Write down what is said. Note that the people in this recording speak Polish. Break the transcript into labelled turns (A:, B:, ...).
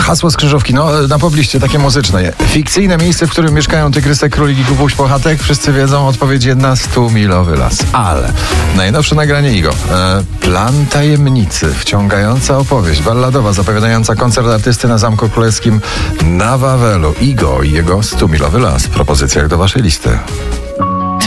A: Hasło z Krzyżówki, na pobliście, takie muzyczne. Fikcyjne miejsce, w którym mieszkają tygrysek, królik i kubuś płachatek. Wszyscy wiedzą, odpowiedź jedna, 100-milowy las. Ale najnowsze nagranie Igo. Plan tajemnicy, wciągająca opowieść, balladowa, zapowiadająca koncert artysty na Zamku Królewskim na Wawelu. Igo i jego 100-milowy las w propozycjach do waszej listy.